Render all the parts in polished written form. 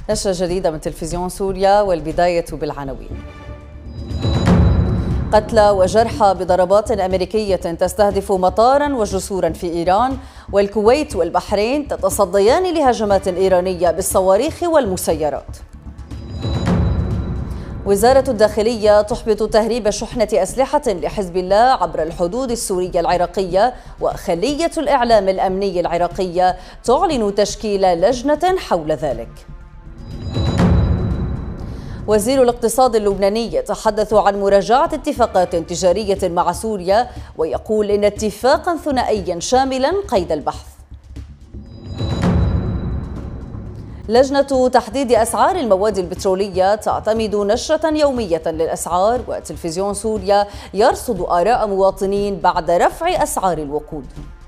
نشرة جديدة من تلفزيون سوريا، والبداية بالعناوين. قتلى وجرحى بضربات أمريكية تستهدف مطارا وجسورا في إيران، والكويت والبحرين تتصديان لهجمات إيرانية بالصواريخ والمسيرات. وزارة الداخلية تحبط تهريب شحنة أسلحة لحزب الله عبر الحدود السورية العراقية، وخلية الإعلام الأمني العراقية تعلن تشكيل لجنة حول ذلك. وزير الاقتصاد اللبناني يتحدث عن مراجعة اتفاقات تجارية مع سوريا، ويقول إن اتفاقا ثنائيا شاملا قيد البحث. لجنة تحديد أسعار المواد البترولية تعتمد نشرة يومية للأسعار، وتلفزيون سوريا يرصد آراء مواطنين بعد رفع أسعار الوقود.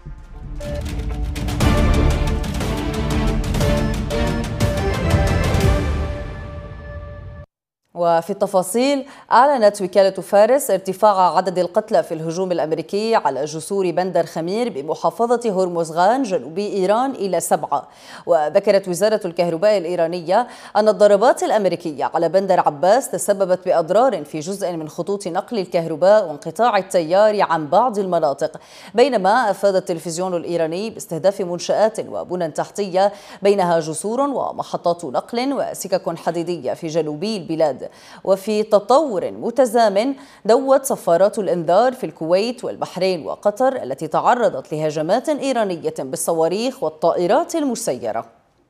وفي التفاصيل، أعلنت وكالة فارس ارتفاع عدد القتلى في الهجوم الأمريكي على جسور بندر خمير بمحافظة هرمزغان جنوبي إيران إلى 7. وذكرت وزارة الكهرباء الإيرانية أن الضربات الأمريكية على بندر عباس تسببت بأضرار في جزء من خطوط نقل الكهرباء وانقطاع التيار عن بعض المناطق، بينما أفاد التلفزيون الإيراني باستهداف منشآت وبنى تحتية بينها جسور ومحطات نقل وسكك حديدية في جنوبي البلاد. وفي تطور متزامن، دوت صفارات الإنذار في الكويت والبحرين وقطر التي تعرضت لهجمات إيرانية بالصواريخ والطائرات المسيرة.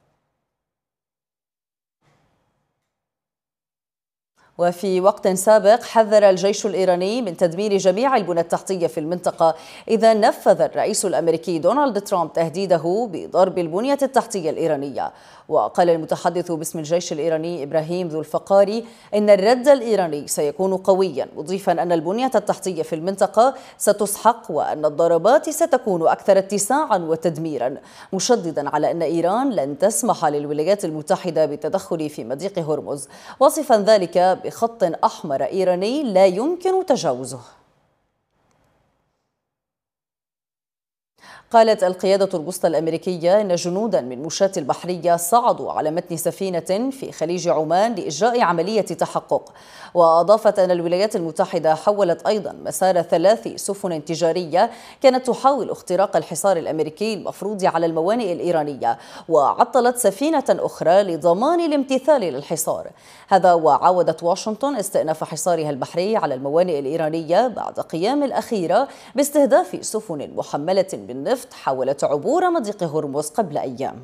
وفي وقت سابق، حذر الجيش الإيراني من تدمير جميع البنى التحتية في المنطقة إذا نفذ الرئيس الأمريكي دونالد ترامب تهديده بضرب البنية التحتية الإيرانية. وقال المتحدث باسم الجيش الإيراني إبراهيم ذو الفقاري إن الرد الإيراني سيكون قويا، مضيفا أن البنية التحتية في المنطقة ستسحق وأن الضربات ستكون أكثر اتساعا وتدميرا، مشددا على أن إيران لن تسمح للولايات المتحدة بالتدخل في مضيق هرمز، وصفا ذلك بخط أحمر إيراني لا يمكن تجاوزه. قالت القيادة الوسطى الأمريكية إن جنودا من مشاة البحرية صعدوا على متن سفينة في خليج عمان لإجراء عملية تحقق. وأضافت أن الولايات المتحدة حولت أيضا مسار 3 سفن تجارية كانت تحاول اختراق الحصار الأمريكي المفروض على الموانئ الإيرانية، وعطلت سفينة أخرى لضمان الامتثال للحصار. هذا وعاودت واشنطن استئناف حصارها البحري على الموانئ الإيرانية بعد قيام الأخيرة باستهداف سفن محملة بالنفط حاولت عبور مضيق هرمز قبل أيام.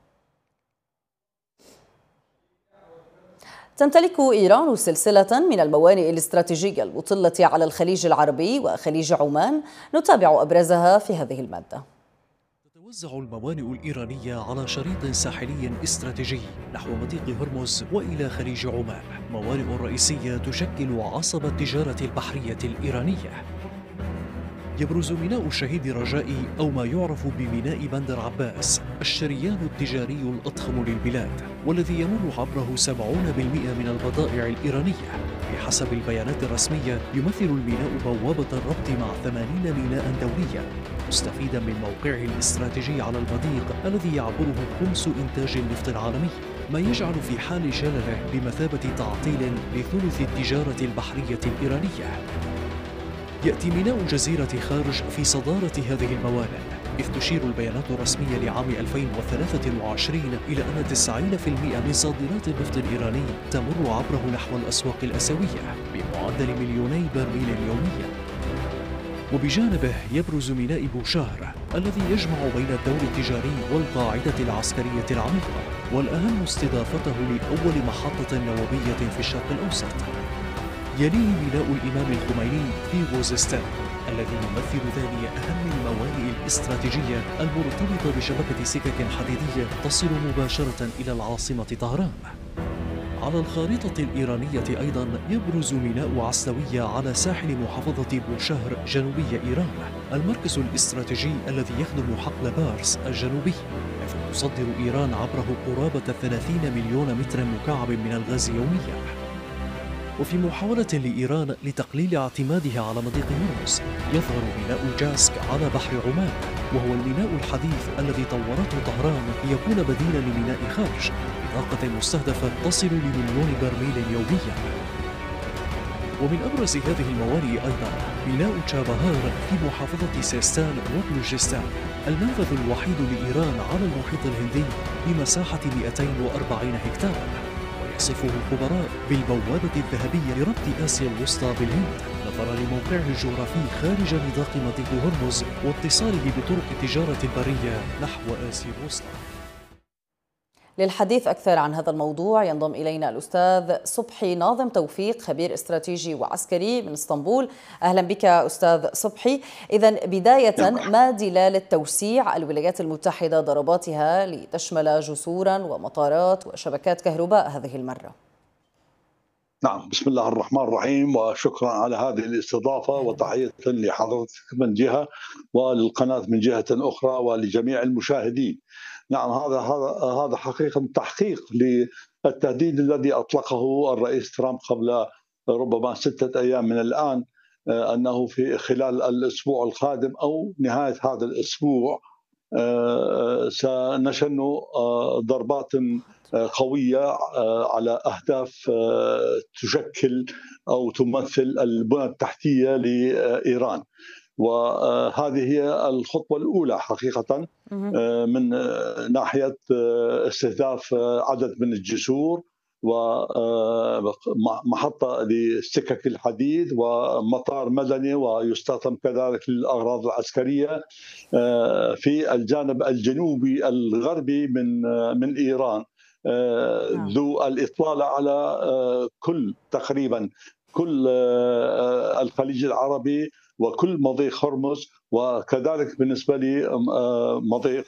تمتلك إيران سلسلة من الموانئ الاستراتيجية المطلة على الخليج العربي وخليج عمان، نتابع أبرزها في هذه المادة. تتوزع الموانئ الإيرانية على شريط ساحلي استراتيجي نحو مضيق هرمز وإلى خليج عمان، موانئ رئيسية تشكل عصب التجارة البحرية الإيرانية. يبرز ميناء الشهيد رجائي أو ما يعرف بميناء بندر عباس الشريان التجاري الأضخم للبلاد، والذي يمر عبره 70% من البضائع الإيرانية. بحسب البيانات الرسمية، يمثل الميناء بوابة الربط مع 80 ميناء دوليا، مستفيدا من موقعه الاستراتيجي على المضيق الذي يعبره خمس إنتاج النفط العالمي، ما يجعل في حال شلله بمثابة تعطيل لثلث التجارة البحرية الإيرانية. يأتي ميناء جزيرة خارج في صدارة هذه الموانئ، إذ تشير البيانات الرسمية لعام 2023 إلى أن 90% من صادرات النفط الإيراني تمر عبره نحو الأسواق الآسيوية بمعدل 2,000,000 برميل يومياً. وبجانبه يبرز ميناء بوشهر الذي يجمع بين الدور التجاري والقاعدة العسكرية العميقة، والأهم استضافته لأول محطة نووية في الشرق الأوسط. يليه ميناء الإمام الخميني في غوزستان الذي يمثل ثاني أهم الموانئ الاستراتيجية المرتبطة بشبكة سكك حديدية تصل مباشرة إلى العاصمة طهران. على الخارطة الإيرانية أيضا يبرز ميناء عسلوية على ساحل محافظة بوشهر جنوبي إيران، المركز الاستراتيجي الذي يخدم حقل بارس الجنوبي، حيث تصدر إيران عبره قرابة 30 مليون متر مكعب من الغاز يوميا. وفي محاولة لإيران لتقليل اعتمادها على مضيق هرمز، يظهر ميناء جاسك على بحر عمان، وهو الميناء الحديث الذي طورته طهران ليكون بديلا لميناء خارج بطاقة مستهدفة تصل لمليون برميل يوميا. ومن أبرز هذه الموانئ أيضا ميناء تشابهار في محافظة سيستان وبلوجستان، المنفذ الوحيد لإيران على المحيط الهندي بمساحة 240 هكتارا، ويصفه الخبراء بالبوابة الذهبية لربط آسيا الوسطى بالهند نظرا لموقعه الجغرافي خارج نطاق مضيق هرمز واتصاله بطرق التجارة البرية نحو آسيا الوسطى. للحديث أكثر عن هذا الموضوع ينضم إلينا الأستاذ صبحي ناظم توفيق، خبير استراتيجي وعسكري من اسطنبول. أهلا بك أستاذ صبحي. إذن بداية، ما دلالة توسيع الولايات المتحدة ضرباتها لتشمل جسورا ومطارات وشبكات كهرباء هذه المرة؟ نعم، بسم الله الرحمن الرحيم، وشكرا على هذه الاستضافة، وتحية لحضرتك من جهة وللقناة من جهة أخرى ولجميع المشاهدين. نعم، هذا حقيقة تحقيق للتهديد الذي أطلقه الرئيس ترامب قبل ربما 6 أيام من الآن، أنه في خلال الأسبوع القادم أو نهاية هذا الأسبوع سنشن ضربات قوية على أهداف تشكل أو تمثل البنى التحتية لإيران. وهذه هي الخطوة الأولى حقيقة من ناحية استهداف عدد من الجسور ومحطة لسكك الحديد ومطار مدني، ويستخدم كذلك للأغراض العسكرية في الجانب الجنوبي الغربي من إيران، ذو الإطلالة على تقريبا كل الخليج العربي وكل مضيق هرمز، وكذلك بالنسبة لي مضيق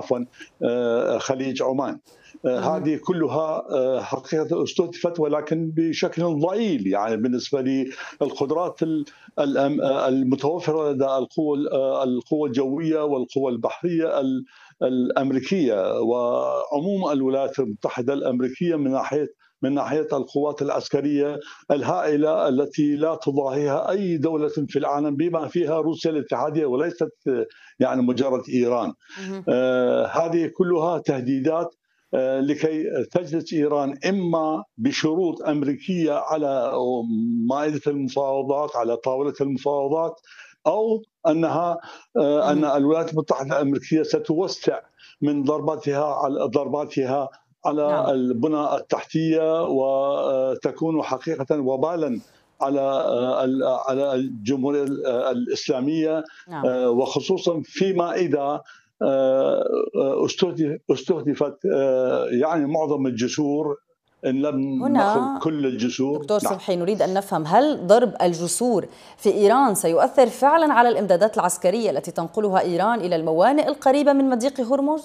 خليج عمان. هذه كلها حقيقة استهدفت، ولكن بشكل ضئيل يعني بالنسبة للقدرات المتوفرة لدى القوى الجوية والقوى البحرية الأمريكية وعموم الولايات المتحدة الأمريكية من ناحية القوات العسكرية الهائلة التي لا تضاهيها أي دولة في العالم، بما فيها روسيا الاتحادية وليست يعني مجرد إيران. هذه كلها تهديدات لكي تجلس إيران إما بشروط أمريكية على مائدة المفاوضات، على طاولة المفاوضات، أو أن الولايات المتحدة الأمريكية ستوسع من ضرباتها على البنى التحتية، وتكون حقيقة وبالا على الجمهورية الإسلامية، وخصوصا فيما إذا استهدفت يعني معظم الجسور إن لم نقل كل الجسور. دكتور صبحي، نريد أن نفهم، هل ضرب الجسور في إيران سيؤثر فعلا على الإمدادات العسكرية التي تنقلها إيران إلى الموانئ القريبة من مضيق هرمز؟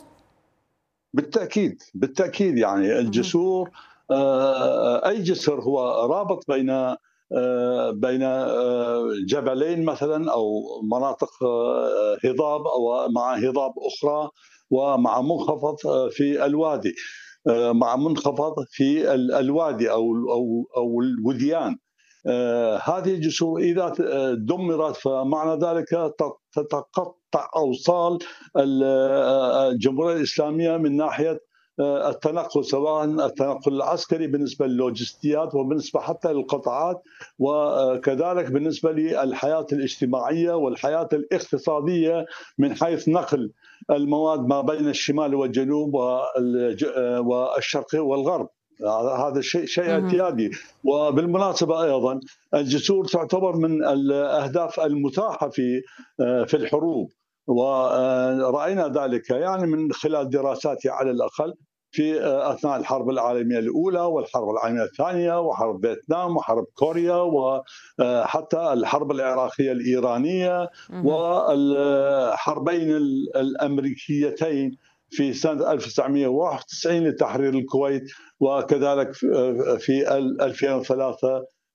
بالتأكيد يعني الجسور، أي جسر هو رابط بين جبلين مثلا أو مناطق هضاب أو مع هضاب أخرى، ومع منخفض في الوادي، مع منخفض في الوادي أو الوديان. هذه الجسور إذا دمرت فمعنى ذلك تتقطع أوصال الجمهورية الإسلامية من ناحية التنقل، سواء التنقل العسكري بالنسبة للوجستيات وبالنسبة حتى للقطاعات، وكذلك بالنسبة للحياة الاجتماعية والحياة الاقتصادية من حيث نقل المواد ما بين الشمال والجنوب والشرق والغرب. هذا شيء اعتيادي. وبالمناسبة أيضا الجسور تعتبر من الأهداف المتاحة في الحروب، ورأينا ذلك يعني من خلال دراساتي على الأقل في أثناء الحرب العالمية الأولى والحرب العالمية الثانية وحرب فيتنام وحرب كوريا وحتى الحرب العراقية الإيرانية والحربين الأمريكيتين في سنة 1991 لتحرير الكويت، وكذلك في 2003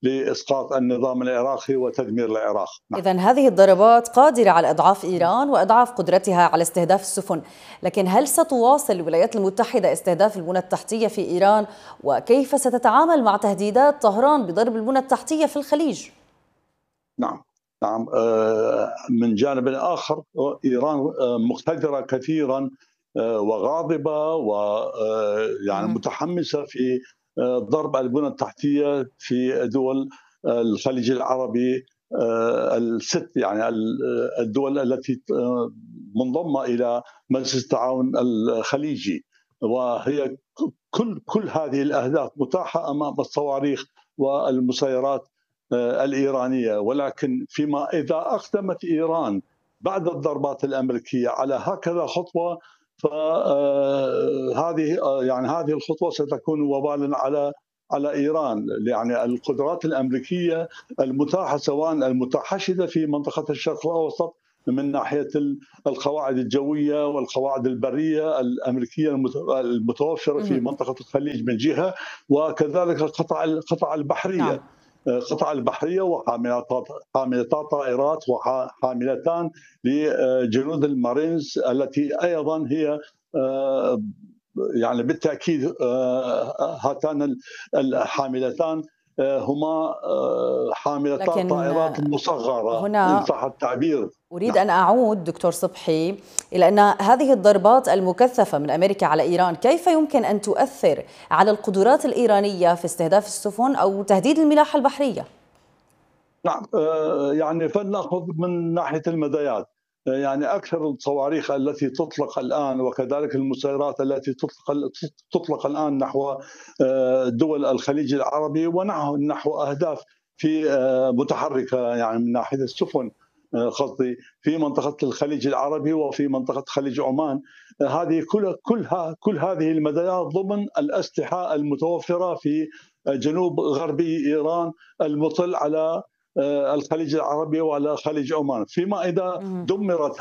لإسقاط النظام العراقي وتدمير العراق. إذن هذه الضربات قادرة على إضعاف إيران وإضعاف قدرتها على استهداف السفن، لكن هل ستواصل الولايات المتحدة استهداف المنى التحتية في إيران؟ وكيف ستتعامل مع تهديدات طهران بضرب المنى التحتية في الخليج؟ نعم. من جانب آخر إيران مقتدرة كثيرا وغاضبة ويعني متحمسة في ضرب البنى التحتية في دول الخليج العربي الست، يعني الدول التي منضمة إلى مجلس التعاون الخليجي، وهي كل هذه الأهداف متاحة أمام الصواريخ والمسيرات الإيرانية. ولكن فيما إذا أقدمت إيران بعد الضربات الأمريكية على هكذا خطوة، فهذه يعني هذه الخطوة ستكون وبالا على إيران. يعني القدرات الأمريكية المتاحة سواء المتحشدة في منطقة الشرق الأوسط من ناحية القواعد الجوية والقواعد البرية الأمريكية المتوفرة في منطقة الخليج من جهة، وكذلك قطع البحرية. قطع البحرية وحاملتا طائرات وحاملتان لجنود المارينز التي أيضا هي يعني بالتأكيد هاتان الحاملتان هما حاملتا طائرات مصغرة إن صح التعبير. أريد أن أعود دكتور صبحي إلى أن هذه الضربات المكثفة من أمريكا على إيران كيف يمكن أن تؤثر على القدرات الإيرانية في استهداف السفن أو تهديد الملاحة البحرية؟ نعم، يعني فلنأخذ من ناحية المدايات. يعني أكثر الصواريخ التي تطلق الآن وكذلك المسيرات التي تطلق الآن نحو دول الخليج العربي ونحو أهداف في متحركة، يعني من ناحية السفن قصدي في منطقة الخليج العربي وفي منطقة خليج عمان. هذه كل هذه المدايات ضمن الأسلحة المتوفرة في جنوب غربي إيران المطل على الخليج العربي وعلى خليج عمان. فيما إذا دمرت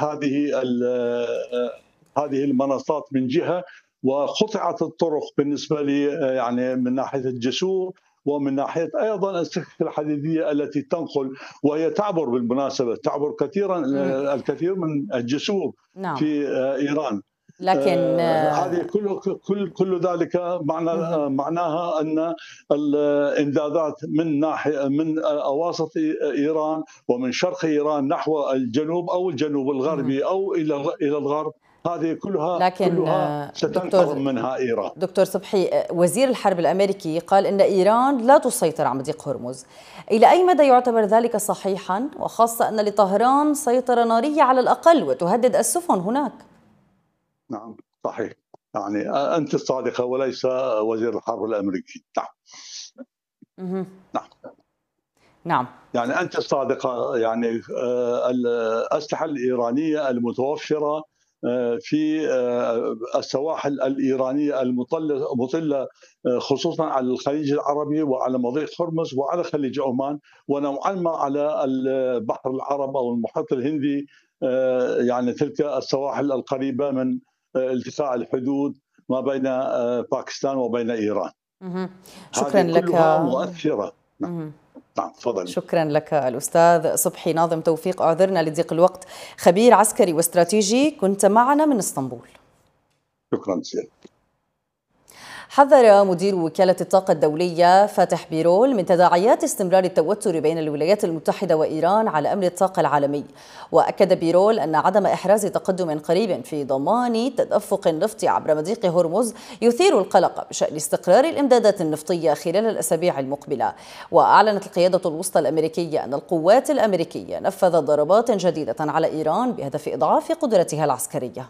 هذه المنصات من جهة وقطعت الطرق بالنسبة لي، يعني من ناحية الجسور ومن ناحية أيضا السكك الحديدية التي تنقل، وهي تعبر بالمناسبة تعبر الكثير من الجسور في إيران. لكن هذه كل ذلك معناها ان الامدادات من اواسط ايران ومن شرق ايران نحو الجنوب او الجنوب الغربي او الى الغرب، هذه كلها ستنتظم منها إيران. دكتور صبحي، وزير الحرب الأمريكي قال إن إيران لا تسيطر على مضيق هرمز. إلى أي مدى يعتبر ذلك صحيحا، وخاصة أن لطهران سيطرة نارية على الأقل وتهدد السفن هناك؟ نعم صحيح، يعني أنت الصادقة وليس وزير الحرب الأمريكي. نعم يعني أنت الصادقة. يعني الأسلحة الإيرانية المتوفرة في السواحل الإيرانية المطلة خصوصا على الخليج العربي وعلى مضيق هرمز وعلى خليج عمان ونوعا ما على البحر العرب أو المحيط الهندي، يعني تلك السواحل القريبة من التقاء الحدود ما بين باكستان وبين إيران. شكرا لك. مؤثرة. نعم تفضل. شكرا لك الأستاذ صبحي ناظم توفيق، أعذرنا لضيق الوقت، خبير عسكري واستراتيجي، كنت معنا من اسطنبول. شكرا جزيلا. حذر مدير وكالة الطاقة الدولية فاتح بيرول من تداعيات استمرار التوتر بين الولايات المتحدة وإيران على أمن الطاقة العالمي. وأكد بيرول أن عدم إحراز تقدم قريب في ضمان تدفق النفط عبر مضيق هرمز يثير القلق بشأن استقرار الإمدادات النفطية خلال الأسابيع المقبلة. وأعلنت القيادة الوسطى الأمريكية أن القوات الأمريكية نفذت ضربات جديدة على إيران بهدف إضعاف قدرتها العسكرية.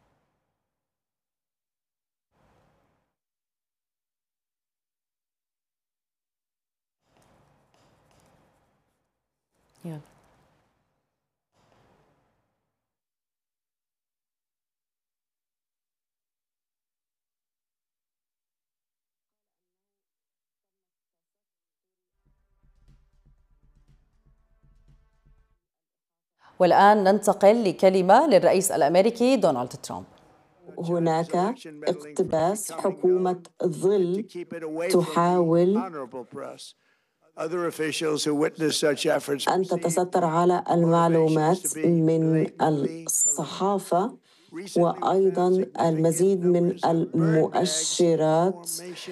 والآن ننتقل لكلمة للرئيس الأمريكي دونالد ترامب. هناك اقتباس، حكومة ظل تحاول أن تتستر على المعلومات من الصحافة، وأيضا المزيد من المؤشرات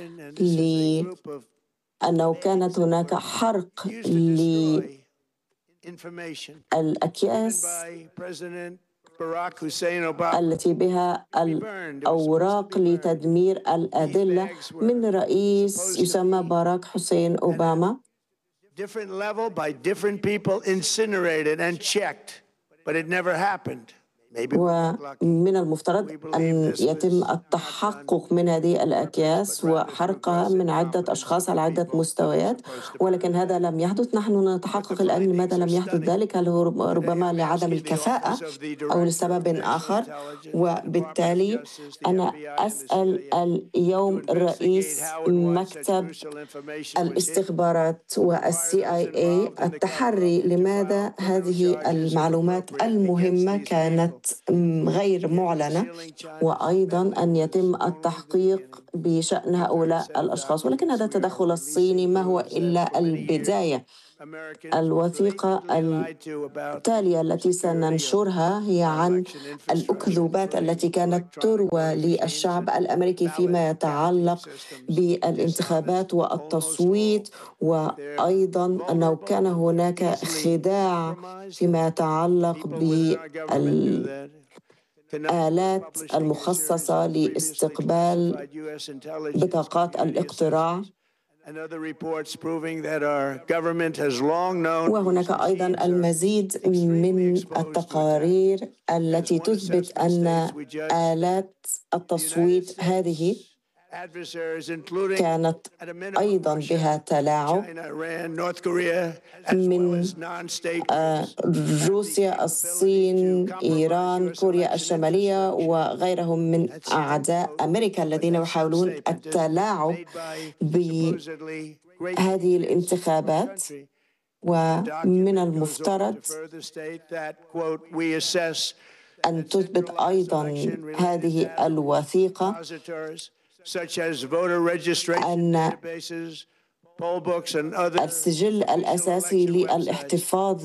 لأنه كانت هناك حرق للأكياس التي بها الأوراق لتدمير الأدلة من رئيس يسمى باراك حسين أوباما. ومن المفترض أن يتم التحقق من هذه الأكياس وحرقها من عدة أشخاص على عدة مستويات، ولكن هذا لم يحدث. نحن نتحقق الآن لماذا لم يحدث ذلك، هل هو ربما لعدم الكفاءة أو لسبب آخر؟ وبالتالي أنا أسأل اليوم رئيس مكتب الاستخبارات والCIA التحري لماذا هذه المعلومات المهمة كانت غير معلنة، وأيضا أن يتم التحقيق بشأن هؤلاء الأشخاص. ولكن هذا التدخل الصيني ما هو إلا البداية. الوثيقة التالية التي سننشرها هي عن الأكذوبات التي كانت تروى للشعب الأمريكي فيما يتعلق بالانتخابات والتصويت، وأيضا أنه كان هناك خداع فيما يتعلق بالآلات المخصصة لاستقبال بطاقات الاقتراع. وهناك أيضا المزيد من التقارير التي تثبت أن آلات التصويت هذه كانت أيضا بها تلاعب من روسيا، الصين، إيران، كوريا الشمالية وغيرهم من أعداء أمريكا الذين يحاولون التلاعب بهذه الانتخابات. ومن المفترض أن تثبت أيضا هذه الوثيقة أن السجل الأساسي للاحتفاظ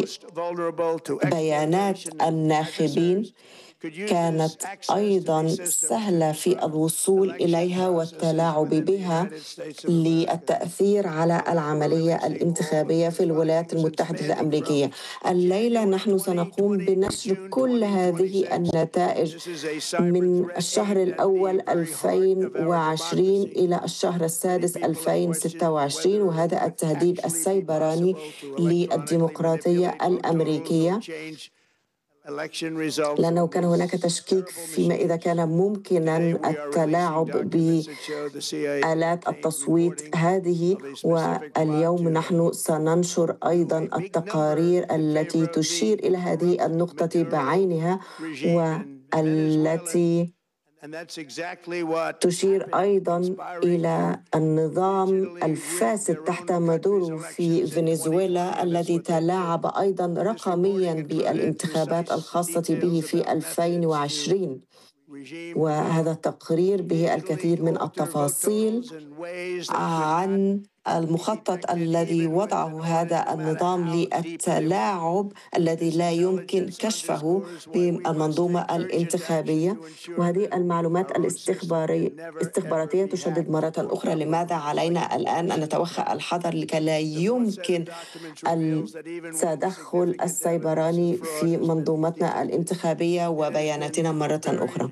ببيانات الناخبين كانت أيضاً سهلة في الوصول إليها والتلاعب بها للتأثير على العملية الانتخابية في الولايات المتحدة الأمريكية. الليلة نحن سنقوم بنشر كل هذه النتائج من الشهر الأول 2020 إلى الشهر السادس 2026، وهذا التهديد السيبراني للديمقراطية الأمريكية، لأنه كان هناك تشكيك فيما إذا كان ممكناً التلاعب بآلات التصويت هذه. واليوم نحن سننشر أيضاً التقارير التي تشير إلى هذه النقطة بعينها، والتي تشير أيضاً إلى النظام الفاسد تحت مادورو في فنزويلا الذي تلاعب أيضاً رقمياً بالانتخابات الخاصة به في 2020. وهذا التقرير به الكثير من التفاصيل عن المخطط الذي وضعه هذا النظام للتلاعب الذي لا يمكن كشفه بالمنظومة الانتخابية. وهذه المعلومات الاستخباراتية تشدد مرة أخرى لماذا علينا الآن أن نتوخى الحذر لكي لا يمكن التدخل السيبراني في منظومتنا الانتخابية وبياناتنا مرة أخرى.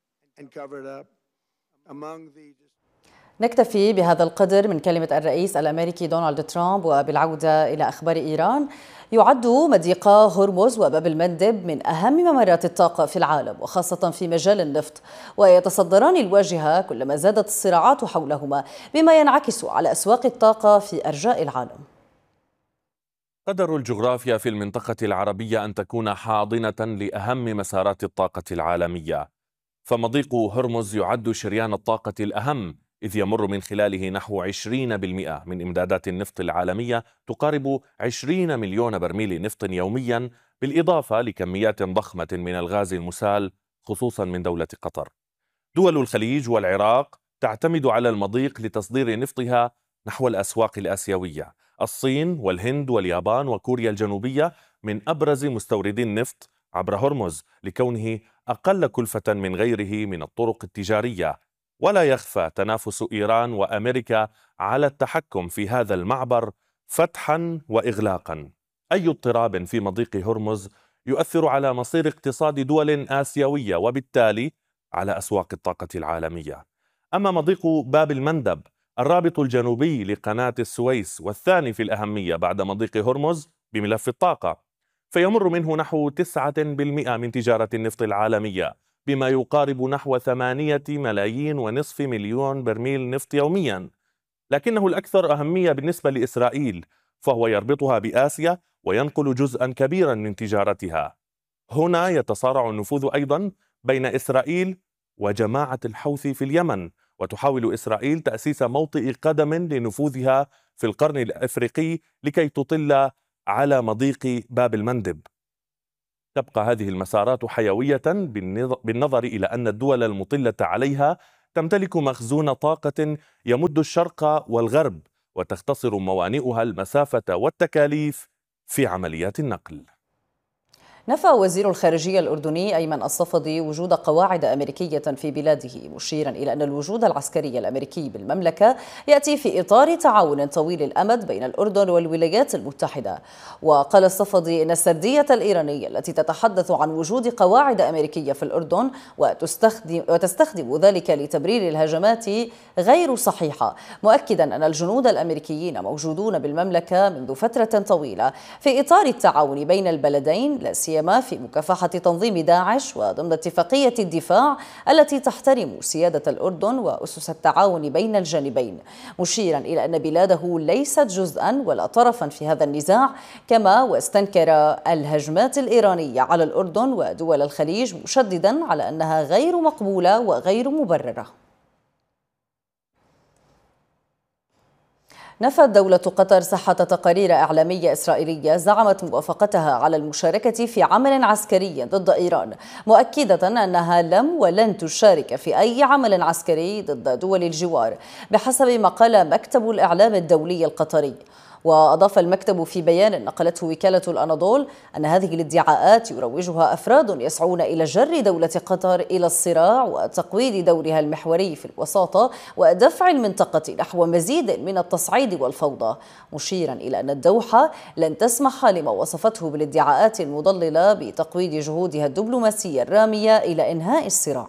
نكتفي بهذا القدر من كلمة الرئيس الأمريكي دونالد ترامب. وبالعودة إلى أخبار إيران، يعد مضيق هرمز وباب المندب من أهم ممرات الطاقة في العالم، وخاصة في مجال النفط، ويتصدران الواجهة كلما زادت الصراعات حولهما، بما ينعكس على أسواق الطاقة في أرجاء العالم. قدر الجغرافيا في المنطقة العربية أن تكون حاضنة لأهم مسارات الطاقة العالمية، فمضيق هرمز يعد شريان الطاقة الأهم، إذ يمر من خلاله نحو 20% من إمدادات النفط العالمية، تقارب 20 مليون برميل نفط يوميا، بالإضافة لكميات ضخمة من الغاز المسال خصوصا من دولة قطر. دول الخليج والعراق تعتمد على المضيق لتصدير نفطها نحو الأسواق الآسيوية، الصين والهند واليابان وكوريا الجنوبية من أبرز مستوردي النفط عبر هرمز لكونه أقل كلفة من غيره من الطرق التجارية، ولا يخفى تنافس إيران وأمريكا على التحكم في هذا المعبر فتحا وإغلاقا. أي اضطراب في مضيق هرمز يؤثر على مصير اقتصاد دول آسيوية وبالتالي على أسواق الطاقة العالمية. أما مضيق باب المندب الرابط الجنوبي لقناة السويس والثاني في الأهمية بعد مضيق هرمز بملف الطاقة، فيمر منه نحو 9% من تجارة النفط العالمية، بما يقارب نحو 8.5 مليون برميل نفط يوميا. لكنه الأكثر أهمية بالنسبة لإسرائيل، فهو يربطها بآسيا وينقل جزءا كبيرا من تجارتها. هنا يتصارع النفوذ أيضا بين إسرائيل وجماعة الحوثي في اليمن، وتحاول إسرائيل تأسيس موطئ قدم لنفوذها في القرن الأفريقي لكي تطل على مضيق باب المندب. تبقى هذه المسارات حيوية بالنظر إلى أن الدول المطلة عليها تمتلك مخزون طاقة يمد الشرق والغرب، وتختصر موانئها المسافة والتكاليف في عمليات النقل. نفى وزير الخارجية الأردني أيمن الصفدي وجود قواعد أمريكية في بلاده، مشيرا إلى أن الوجود العسكري الأمريكي بالمملكة يأتي في إطار تعاون طويل الأمد بين الأردن والولايات المتحدة. وقال الصفدي إن السردية الإيرانية التي تتحدث عن وجود قواعد أمريكية في الأردن وتستخدم ذلك لتبرير الهجمات غير صحيحة، مؤكدا أن الجنود الأمريكيين موجودون بالمملكة منذ فترة طويلة في إطار التعاون بين البلدين، لا سيما في مكافحة تنظيم داعش وضمن اتفاقية الدفاع التي تحترم سيادة الأردن وأسس التعاون بين الجانبين، مشيرا إلى أن بلاده ليست جزءا ولا طرفا في هذا النزاع. كما واستنكر الهجمات الإيرانية على الأردن ودول الخليج، مشددا على أنها غير مقبولة وغير مبررة. نفت دولة قطر صحة تقارير إعلامية إسرائيلية زعمت موافقتها على المشاركة في عمل عسكري ضد إيران، مؤكدة أنها لم ولن تشارك في أي عمل عسكري ضد دول الجوار، بحسب ما قال مكتب الإعلام الدولي القطري. وأضاف المكتب في بيان نقلته وكالة الأناضول أن هذه الادعاءات يروجها أفراد يسعون إلى جر دولة قطر إلى الصراع وتقويض دورها المحوري في الوساطة ودفع المنطقة نحو مزيد من التصعيد والفوضى، مشيرا إلى أن الدوحة لن تسمح لما وصفته بالادعاءات المضللة بتقويض جهودها الدبلوماسية الرامية إلى إنهاء الصراع.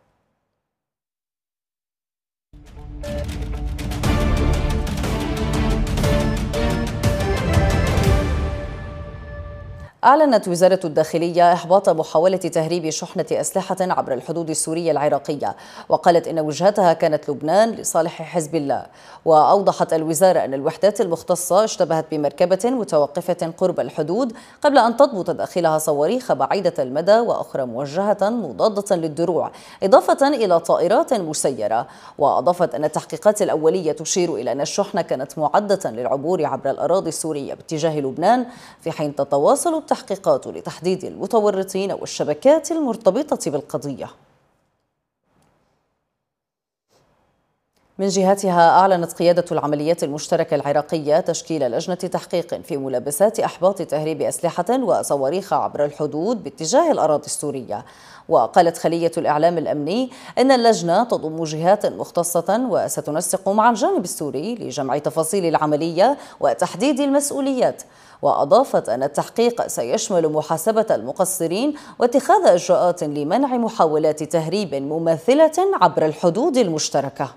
أعلنت وزارة الداخلية إحباط محاولة تهريب شحنة أسلحة عبر الحدود السورية العراقية، وقالت إن وجهتها كانت لبنان لصالح حزب الله. وأوضحت الوزارة أن الوحدات المختصة اشتبهت بمركبة متوقفة قرب الحدود قبل أن تضبط داخلها صواريخ بعيدة المدى وأخرى موجهة مضادة للدروع، إضافة إلى طائرات مسيرة. وأضافت أن التحقيقات الأولية تشير إلى أن الشحنة كانت معدة للعبور عبر الأراضي السورية باتجاه لبنان، في حين تتواصل التحقيقات لتحديد المتورطين والشبكات المرتبطة بالقضية. من جهتها أعلنت قيادة العمليات المشتركة العراقية تشكيل لجنة تحقيق في ملابسات إحباط تهريب أسلحة وصواريخ عبر الحدود باتجاه الأراضي السورية. وقالت خلية الإعلام الأمني أن اللجنة تضم جهات مختصة وستنسق مع الجانب السوري لجمع تفاصيل العملية وتحديد المسؤوليات. وأضافت أن التحقيق سيشمل محاسبة المقصرين واتخاذ إجراءات لمنع محاولات تهريب مماثلة عبر الحدود المشتركة.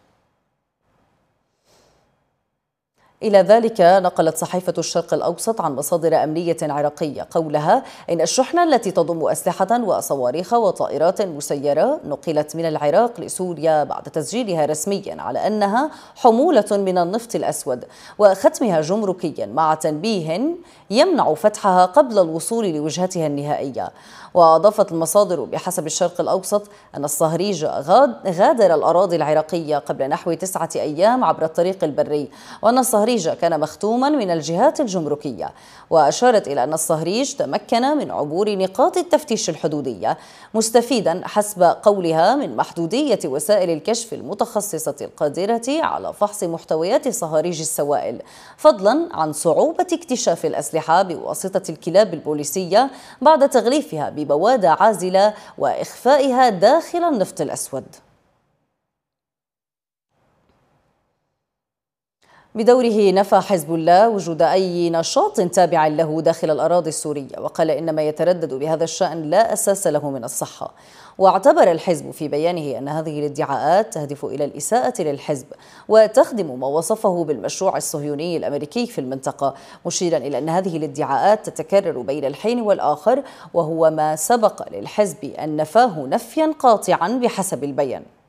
إلى ذلك نقلت صحيفة الشرق الأوسط عن مصادر أمنية عراقية قولها إن الشحنة التي تضم أسلحة وصواريخ وطائرات مسيرة نقلت من العراق لسوريا بعد تسجيلها رسميا على أنها حمولة من النفط الأسود وختمها جمركيا مع تنبيه يمنع فتحها قبل الوصول لوجهتها النهائية. وأضافت المصادر بحسب الشرق الأوسط أن الصهريج غادر الأراضي العراقية قبل نحو 9 أيام عبر الطريق البري، وأن الصهريج كان مختوما من الجهات الجمركية. وأشارت إلى أن الصهريج تمكن من عبور نقاط التفتيش الحدودية، مستفيدا حسب قولها من محدودية وسائل الكشف المتخصصة القادرة على فحص محتويات صهاريج السوائل، فضلا عن صعوبة اكتشاف الأسلحة بواسطة الكلاب البوليسية بعد تغليفها ببوادة عازلة وإخفائها داخل النفط الأسود. بدوره نفى حزب الله وجود أي نشاط تابع له داخل الأراضي السورية، وقال إن ما يتردد بهذا الشأن لا أساس له من الصحة. واعتبر الحزب في بيانه أن هذه الادعاءات تهدف إلى الإساءة للحزب وتخدم ما وصفه بالمشروع الصهيوني الأمريكي في المنطقة، مشيرا إلى أن هذه الادعاءات تتكرر بين الحين والآخر، وهو ما سبق للحزب أن نفاه نفيا قاطعا بحسب البيان.